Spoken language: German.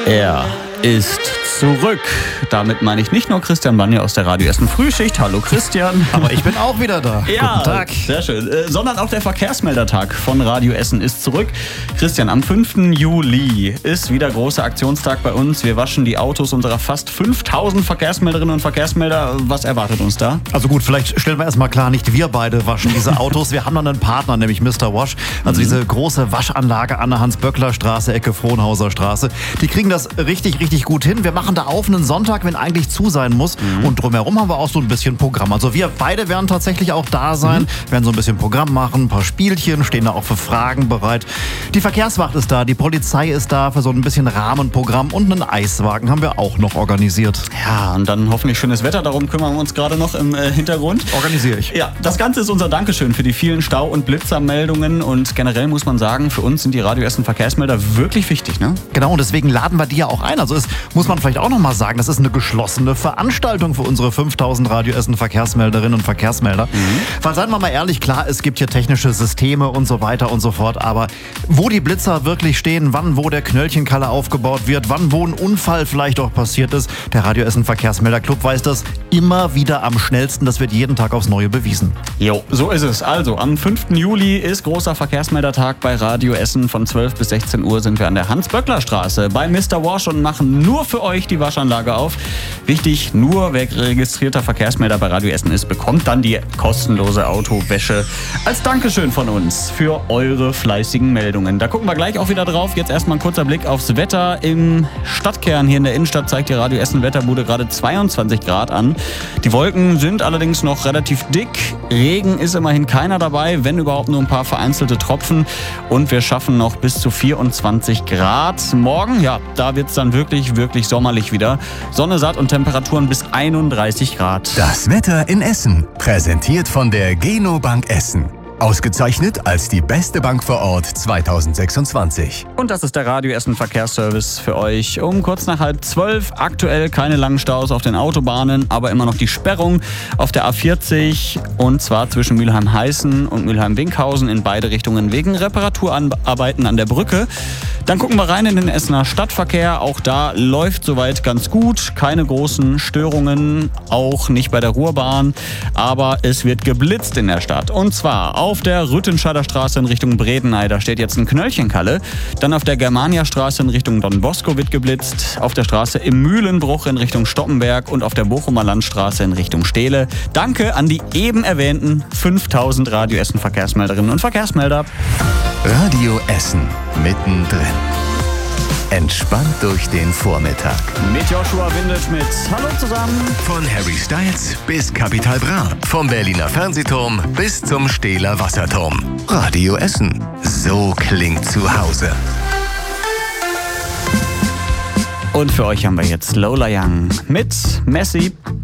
Er ist zurück. Damit meine ich nicht nur Christian Banja aus der Radio Essen Frühschicht. Hallo Christian. Aber ich bin auch wieder da. Ja, guten Tag. Sehr schön. Sondern auch der Verkehrsmeldertag von Radio Essen ist zurück. Christian, am 5. Juli ist wieder großer Aktionstag bei uns. Wir waschen die Autos unserer fast 5000 Verkehrsmelderinnen und Verkehrsmelder. Was erwartet uns da? Also gut, vielleicht stellen wir erstmal klar, nicht wir beide waschen diese Autos. Wir haben noch einen Partner, nämlich Mr. Wash. Also diese große Waschanlage an der Hans-Böckler-Straße, Ecke Frohnhauser Straße. Die kriegen das richtig gut hin. Wir machen da auf einen Sonntag, wenn eigentlich zu sein muss. Und drumherum haben wir auch so ein bisschen Programm. Also wir beide werden tatsächlich auch da sein, werden so ein bisschen Programm machen, ein paar Spielchen, stehen da auch für Fragen bereit. Die Verkehrswacht ist da, die Polizei ist da für so ein bisschen Rahmenprogramm und einen Eiswagen haben wir auch noch organisiert. Ja, und dann hoffentlich schönes Wetter. Darum kümmern wir uns gerade noch im Hintergrund. Organisiere ich. Ja, das Ganze ist unser Dankeschön für die vielen Stau- und Blitzermeldungen. Und generell muss man sagen, für uns sind die Radio Essen Verkehrsmelder wirklich wichtig, ne? Genau, und deswegen laden wir die ja auch ein. Also es muss man vielleicht auch noch mal sagen, das ist eine geschlossene Veranstaltung für unsere 5000 Radio Essen Verkehrsmelderinnen und Verkehrsmelder. Weil, seien wir mal ehrlich, klar, es gibt hier technische Systeme und so weiter und so fort, aber wo die Blitzer wirklich stehen, wann wo der Knöllchenkalle aufgebaut wird, wann wo ein Unfall vielleicht auch passiert ist, der Radio Essen Verkehrsmelderclub weiß das immer wieder am schnellsten. Das wird jeden Tag aufs Neue bewiesen. Jo, so ist es. Also, am 5. Juli ist großer Verkehrsmeldertag bei Radio Essen. Von 12 bis 16 Uhr sind wir an der Hans-Böckler-Straße bei Mr. Wash und machen nur für euch die Waschanlage auf. Wichtig, nur wer registrierter Verkehrsmelder bei Radio Essen ist, bekommt dann die kostenlose Autowäsche als Dankeschön von uns für eure fleißigen Meldungen. Da gucken wir gleich auch wieder drauf. Jetzt erstmal ein kurzer Blick aufs Wetter. Im Stadtkern hier in der Innenstadt zeigt die Radio Essen Wetterbude gerade 22 Grad an. Die Wolken sind allerdings noch relativ dick. Regen ist immerhin keiner dabei, wenn überhaupt nur ein paar vereinzelte Tropfen. Und wir schaffen noch bis zu 24 Grad. Morgen, ja, da wird es dann wirklich sommerlich wieder. Sonne satt und Temperaturen bis 31 Grad. Das Wetter in Essen, präsentiert von der Genobank Essen. Ausgezeichnet als die beste Bank vor Ort 2026. Und das ist der Radio Essen Verkehrsservice für euch. Um kurz nach 11:30. Aktuell keine langen Staus auf den Autobahnen, aber immer noch die Sperrung auf der A40. Und zwar zwischen Mülheim-Heißen und Mülheim-Winkhausen in beide Richtungen wegen Reparaturarbeiten an der Brücke. Dann gucken wir rein in den Essener Stadtverkehr. Auch da läuft soweit ganz gut. Keine großen Störungen, auch nicht bei der Ruhrbahn. Aber es wird geblitzt in der Stadt. Und zwar auf der Rüttenscheider Straße in Richtung Bredeney, da steht jetzt ein Knöllchenkalle. Dann auf der Germania-Straße in Richtung Don Bosco wird geblitzt. Auf der Straße im Mühlenbruch in Richtung Stoppenberg und auf der Bochumer Landstraße in Richtung Stehle. Danke an die eben erwähnten 5000 Radio Essen Verkehrsmelderinnen und Verkehrsmelder. Radio Essen, mittendrin. Entspannt durch den Vormittag. Mit Joshua Windelschmidt. Hallo zusammen. Von Harry Styles bis Capital Bra. Vom Berliner Fernsehturm bis zum Stehler Wasserturm. Radio Essen. So klingt zu Hause. Und für euch haben wir jetzt Lola Young mit Messi.